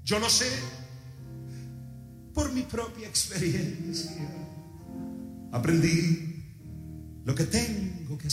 Yo lo sé por mi propia experiencia. Aprendí lo que tengo que